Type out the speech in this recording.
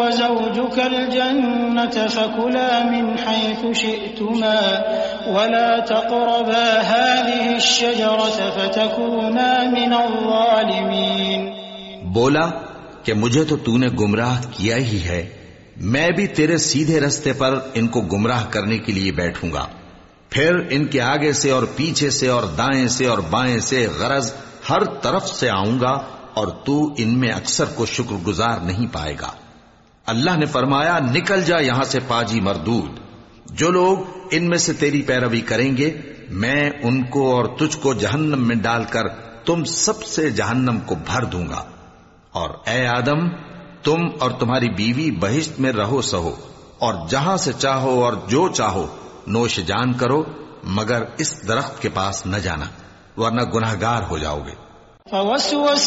ज़ौजुकल जन्नत फ़कुला मिन हैथु शिअ्तुमा वला तक़रबा हाज़िहि शजरत फ़तकूना मिनज़ ज़ालिमीन। बोला कि मुझे तो तूने गुमराह किया ही है, मैं भी तेरे सीधे रास्ते पर इनको गुमराह करने के लिए बैठूंगा। फिर इनके आगे से और पीछे से और दाएं से और बाएं से गरज हर तरफ से आऊंगा और तू इनमें अक्सर को शुक्रगुजार नहीं पाएगा। अल्लाह ने फरमाया, निकल जा यहां से पाजी मरदूद। जो लोग इनमें से तेरी पैरवी करेंगे मैं उनको और तुझको जहन्नम में डालकर तुम सबसे जहन्नम को भर दूंगा। और ए आदम, तुम और तुम्हारी बीवी बहिश्त में रहो सहो और जहां से चाहो और जो चाहो नोश जान करो, मगर इस दरख्त के पास न जाना वरना गुनहगार हो जाओगे। फवस्वस